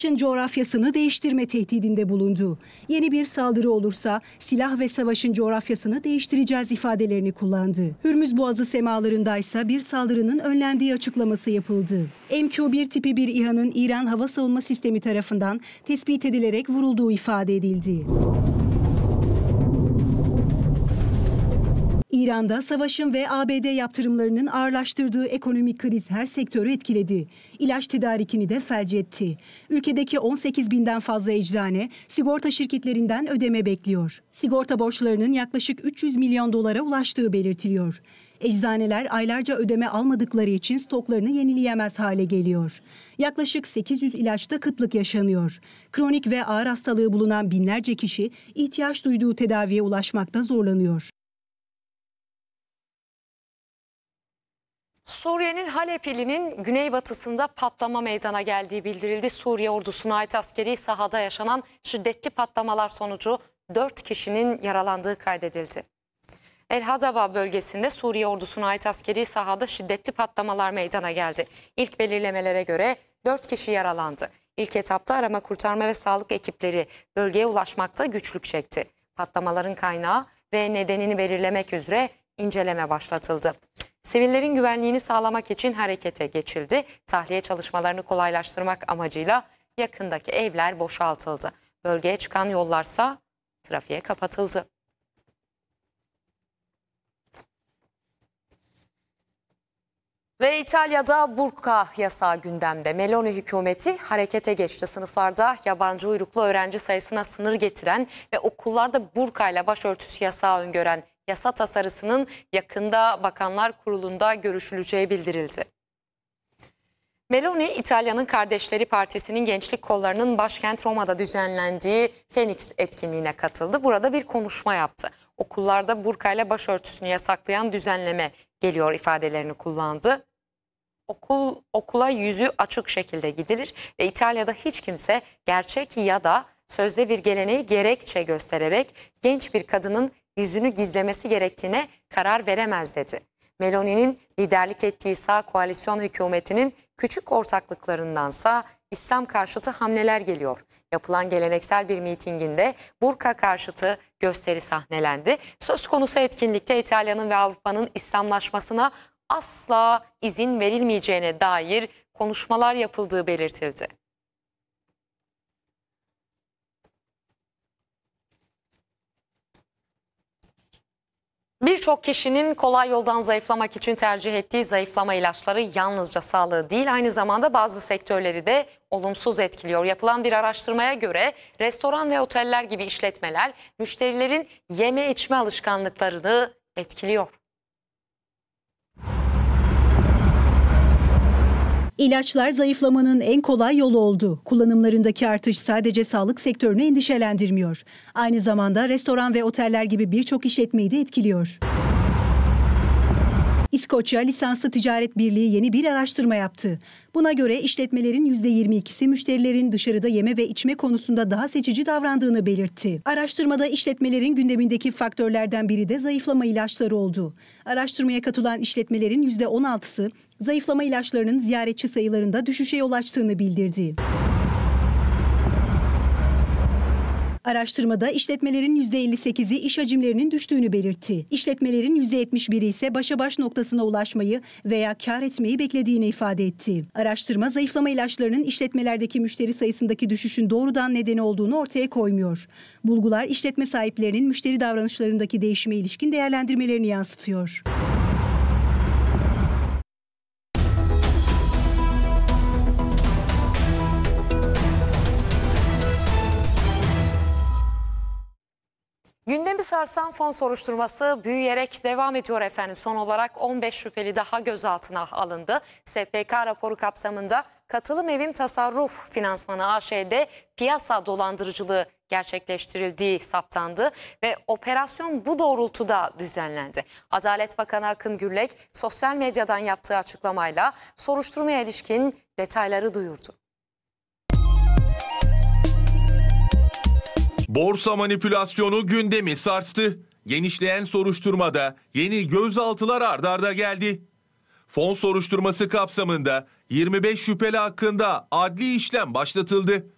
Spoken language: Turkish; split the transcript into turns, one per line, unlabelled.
Coğrafyasını değiştirme tehdidinde bulundu. Yeni bir saldırı olursa silah ve savaşın coğrafyasını değiştireceğiz ifadelerini kullandı. Hürmüz Boğazı semalarında ise bir saldırının önlendiği açıklaması yapıldı. MQ-1 tipi bir İHA'nın İran Hava Savunma Sistemi tarafından tespit edilerek vurulduğu ifade edildi. İran'da savaşın ve ABD yaptırımlarının ağırlaştırdığı ekonomik kriz her sektörü etkiledi. İlaç tedarikini de felç etti. Ülkedeki 18 binden fazla eczane sigorta şirketlerinden ödeme bekliyor. Sigorta borçlarının yaklaşık 300 milyon dolara ulaştığı belirtiliyor. Eczaneler aylarca ödeme almadıkları için stoklarını yenileyemez hale geliyor. Yaklaşık 800 ilaçta kıtlık yaşanıyor. Kronik ve ağır hastalığı bulunan binlerce kişi ihtiyaç duyduğu tedaviye ulaşmakta zorlanıyor.
Suriye'nin Halep ilinin güneybatısında patlama meydana geldiği bildirildi. Suriye ordusuna ait askeri sahada yaşanan şiddetli patlamalar sonucu 4 kişinin yaralandığı kaydedildi. El Hadaba bölgesinde Suriye ordusuna ait askeri sahada şiddetli patlamalar meydana geldi. İlk belirlemelere göre 4 kişi yaralandı. İlk etapta arama kurtarma ve sağlık ekipleri bölgeye ulaşmakta güçlük çekti. Patlamaların kaynağı ve nedenini belirlemek üzere inceleme başlatıldı. Sivillerin güvenliğini sağlamak için harekete geçildi. Tahliye çalışmalarını kolaylaştırmak amacıyla yakındaki evler boşaltıldı. Bölgeye çıkan yollarsa trafiğe kapatıldı. Ve İtalya'da burka yasağı gündemde. Meloni hükümeti harekete geçti. Sınıflarda yabancı uyruklu öğrenci sayısına sınır getiren ve okullarda burkayla başörtüsü yasağı öngören yasa tasarısının yakında Bakanlar Kurulu'nda görüşüleceği bildirildi. Meloni, İtalya'nın Kardeşleri Partisi'nin gençlik kollarının başkent Roma'da düzenlendiği Phoenix etkinliğine katıldı. Burada bir konuşma yaptı. Okullarda burkayla başörtüsünü yasaklayan düzenleme geliyor ifadelerini kullandı. Okula yüzü açık şekilde gidilir ve İtalya'da hiç kimse gerçek ya da sözde bir geleneği gerekçe göstererek genç bir kadının yüzünü gizlemesi gerektiğine karar veremez dedi. Meloni'nin liderlik ettiği sağ koalisyon hükümetinin küçük ortaklıklarındansa İslam karşıtı hamleler geliyor. Yapılan geleneksel bir mitinginde burka karşıtı gösteri sahnelendi. Söz konusu etkinlikte İtalya'nın ve Avrupa'nın İslamlaşmasına asla izin verilmeyeceğine dair konuşmalar yapıldığı belirtildi. Birçok kişinin kolay yoldan zayıflamak için tercih ettiği zayıflama ilaçları yalnızca sağlığı değil, aynı zamanda bazı sektörleri de olumsuz etkiliyor. Yapılan bir araştırmaya göre restoran ve oteller gibi işletmeler müşterilerin yeme içme alışkanlıklarını etkiliyor.
İlaçlar zayıflamanın en kolay yolu oldu. Kullanımlarındaki artış sadece sağlık sektörünü endişelendirmiyor. Aynı zamanda restoran ve oteller gibi birçok işletmeyi de etkiliyor. İskoçya Lisanslı Ticaret Birliği yeni bir araştırma yaptı. Buna göre işletmelerin %22'si müşterilerin dışarıda yeme ve içme konusunda daha seçici davrandığını belirtti. Araştırmada işletmelerin gündemindeki faktörlerden biri de zayıflama ilaçları oldu. Araştırmaya katılan işletmelerin %16'sı zayıflama ilaçlarının ziyaretçi sayılarında düşüşe yol açtığını bildirdi. Araştırmada işletmelerin %58'i iş hacimlerinin düştüğünü belirtti. İşletmelerin %71'i ise başa baş noktasına ulaşmayı veya kar etmeyi beklediğini ifade etti. Araştırma zayıflama ilaçlarının işletmelerdeki müşteri sayısındaki düşüşün doğrudan nedeni olduğunu ortaya koymuyor. Bulgular işletme sahiplerinin müşteri davranışlarındaki değişime ilişkin değerlendirmelerini yansıtıyor.
Gündemi sarsan fon soruşturması büyüyerek devam ediyor efendim. Son olarak 15 şüpheli daha gözaltına alındı. SPK raporu kapsamında Katılım Evim Tasarruf Finansmanı AŞ'de piyasa dolandırıcılığı gerçekleştirildiği saptandı ve operasyon bu doğrultuda düzenlendi. Adalet Bakanı Akın Gürlek sosyal medyadan yaptığı açıklamayla soruşturmaya ilişkin detayları duyurdu.
Borsa manipülasyonu gündemi sarstı. Genişleyen soruşturmada yeni gözaltılar ard arda geldi. Fon soruşturması kapsamında 25 şüpheli hakkında adli işlem başlatıldı.